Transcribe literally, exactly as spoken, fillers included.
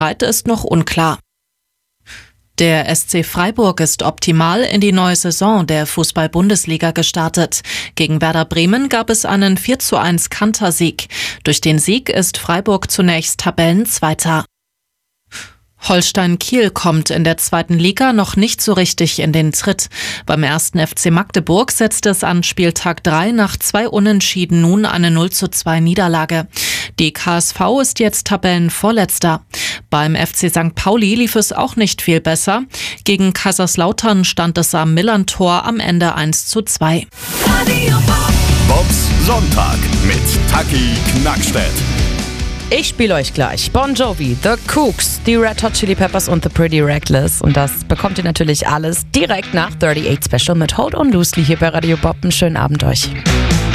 ist noch unklar. Der S C Freiburg ist optimal in die neue Saison der Fußball-Bundesliga gestartet. Gegen Werder Bremen gab es einen vier zu eins Kantersieg. Durch den Sieg ist Freiburg zunächst Tabellenzweiter. Holstein Kiel kommt in der zweiten Liga noch nicht so richtig in den Tritt. Beim ersten F C Magdeburg setzte es an Spieltag drei nach zwei Unentschieden nun eine null zu zwei Niederlage. Die K S V ist jetzt Tabellenvorletzter. Beim F C Sankt Pauli lief es auch nicht viel besser. Gegen Kaiserslautern stand es am Millern-Tor am Ende eins zu zwei. Bobs Sonntag mit Taki Knackstedt. Ich spiele euch gleich Bon Jovi, The Kooks, die Red Hot Chili Peppers und The Pretty Reckless. Und das bekommt ihr natürlich alles direkt nach achtundachtzig Special mit Hold On Loosely hier bei Radio Bob. Einen schönen Abend euch.